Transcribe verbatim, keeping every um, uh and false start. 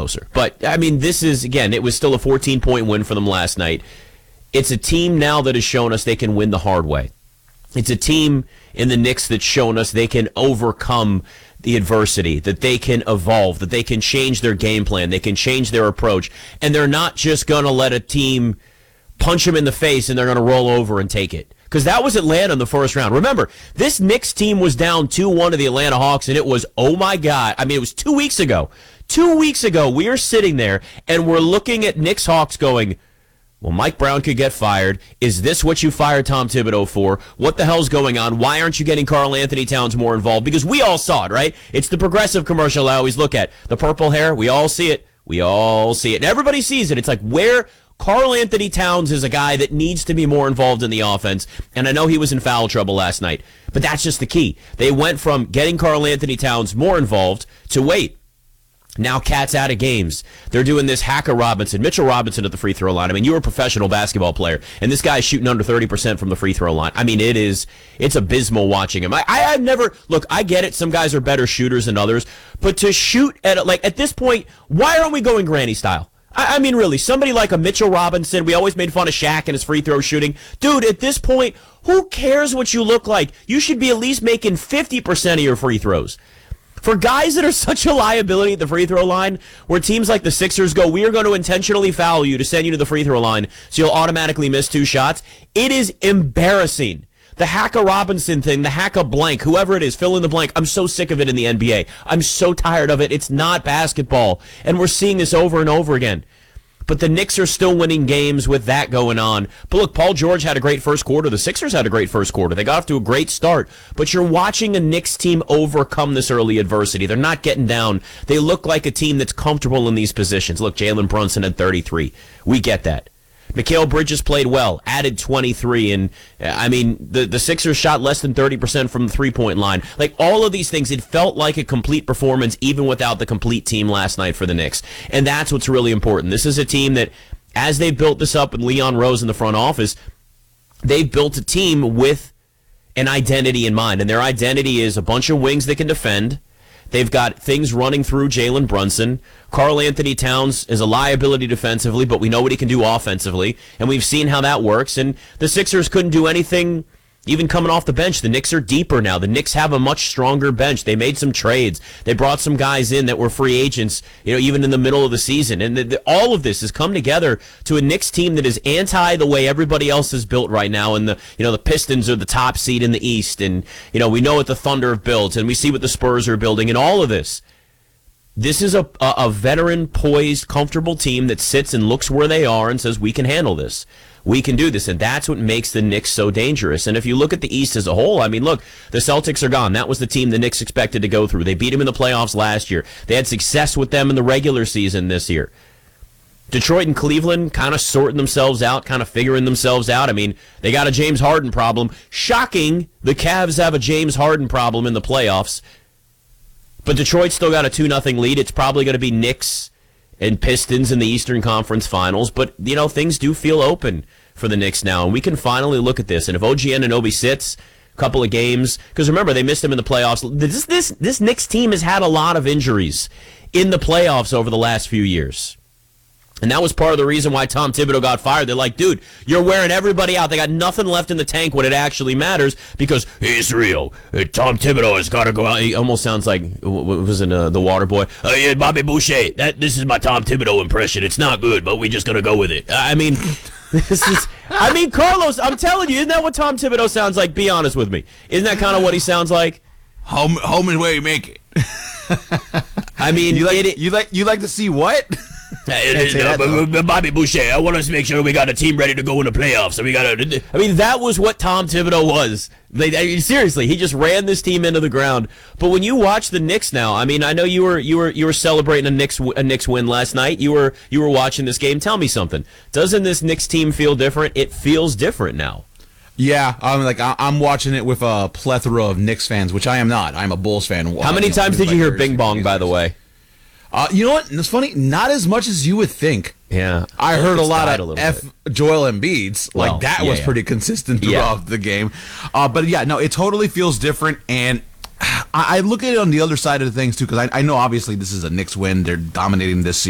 closer. But, I mean, this is, again, it was still a fourteen-point win for them last night. It's a team now that has shown us they can win the hard way. It's a team in the Knicks that's shown us they can overcome the adversity, that they can evolve, that they can change their game plan, they can change their approach, and they're not just going to let a team punch them in the face and they're going to roll over and take it. Because that was Atlanta in the first round. Remember, this Knicks team was down two one to the Atlanta Hawks, and it was, oh my God. I mean, it was two weeks ago. Two weeks ago, we are sitting there, and we're looking at Knicks Hawks going, well, Mike Brown could get fired. Is this what you fired Tom Thibodeau for? What the hell's going on? Why aren't you getting Karl Anthony Towns more involved? Because we all saw it, right? It's the Progressive commercial I always look at. The purple hair, we all see it. We all see it. And everybody sees it. It's like where Karl Anthony Towns is a guy that needs to be more involved in the offense. And I know he was in foul trouble last night. But that's just the key. They went from getting Karl Anthony Towns more involved to wait. Now Cat's out of games. They're doing this Hacker Robinson, Mitchell Robinson at the free throw line. I mean, you're a professional basketball player, and this guy's shooting under thirty percent from the free throw line. I mean, it is, it's abysmal watching him. I, I, I've never, look, I get it. Some guys are better shooters than others, but to shoot at, like, at this point, why aren't we going granny style? I, I mean, really, somebody like a Mitchell Robinson, we always made fun of Shaq and his free throw shooting. Dude, at this point, who cares what you look like? You should be at least making fifty percent of your free throws. For guys that are such a liability at the free throw line, where teams like the Sixers go, we are going to intentionally foul you to send you to the free throw line so you'll automatically miss two shots, it is embarrassing. The Hacker Robinson thing, the Hacker blank, whoever it is, fill in the blank. I'm so sick of it in the N B A. I'm so tired of it. It's not basketball. And we're seeing this over and over again. But the Knicks are still winning games with that going on. But look, Paul George had a great first quarter. The Sixers had a great first quarter. They got off to a great start. But you're watching a Knicks team overcome this early adversity. They're not getting down. They look like a team that's comfortable in these positions. Look, Jalen Brunson at thirty-three. We get that. Mikal Bridges played well, added twenty-three, and I mean, the, the Sixers shot less than thirty percent from the three-point line. Like, all of these things, it felt like a complete performance even without the complete team last night for the Knicks. And that's what's really important. This is a team that, as they built this up with Leon Rose in the front office, they've built a team with an identity in mind. And their identity is a bunch of wings that can defend. They've got things running through Jalen Brunson. Karl Anthony Towns is a liability defensively, but we know what he can do offensively, and we've seen how that works. And the Sixers couldn't do anything even coming off the bench. The Knicks are deeper now. The Knicks have a much stronger bench. They made some trades. They brought some guys in that were free agents, you know, even in the middle of the season. And the, the, all of this has come together to a Knicks team that is anti the way everybody else is built right now. And the, you know, the Pistons are the top seed in the East, and you know, we know what the Thunder have built, and we see what the Spurs are building, and all of this. This is a, a, a veteran, poised, comfortable team that sits and looks where they are and says, we can handle this. We can do this, and that's what makes the Knicks so dangerous. And if you look at the East as a whole, I mean, look, the Celtics are gone. That was the team the Knicks expected to go through. They beat them in the playoffs last year. They had success with them in the regular season this year. Detroit and Cleveland kind of sorting themselves out, kind of figuring themselves out. I mean, they got a James Harden problem. Shocking, the Cavs have a James Harden problem in the playoffs. But Detroit's still got a two nothing lead. It's probably going to be Knicks and Pistons in the Eastern Conference Finals. But, you know, things do feel open for the Knicks now, and we can finally look at this. And if O G Anunoby sits a couple of games, because remember, they missed him in the playoffs. This, this, this Knicks team has had a lot of injuries in the playoffs over the last few years. And that was part of the reason why Tom Thibodeau got fired. They're like, dude, you're wearing everybody out. They got nothing left in the tank when it actually matters because it's real. Uh, Tom Thibodeau has got to go out. He almost sounds like, what was it, uh, the water boy? Uh, yeah, Bobby Boucher. That, this is my Tom Thibodeau impression. It's not good, but we're just going to go with it. I mean, this is, I mean, Carlos, I'm telling you, isn't that what Tom Thibodeau sounds like? Be honest with me. Isn't that kind of what he sounds like? Home, home and where you make it. I mean, you like, it, you like, you like to see what? It, it, uh, but Bobby Boucher, I want us to make sure we got a team ready to go in the playoffs. So we got to. I mean, that was what Tom Thibodeau was. They, I mean, seriously, he just ran this team into the ground. But when you watch the Knicks now, I mean, I know you were you were you were celebrating a Knicks a Knicks win last night. You were you were watching this game. Tell me something. Doesn't this Knicks team feel different? It feels different now. Yeah, I'm like I'm watching it with a plethora of Knicks fans, which I am not. I'm a Bulls fan. How many you know, times did you hear Bing Bong? By the way. Uh, you know what? It's funny. Not as much as you would think. Yeah, I heard a lot of a F bit. Joel Embiid's. Like well, that yeah, was yeah. pretty consistent throughout yeah. the game. Uh, but yeah, no, it totally feels different. And I, I look at it on the other side of the things too, because I, I know obviously this is a Knicks win. They're dominating this season.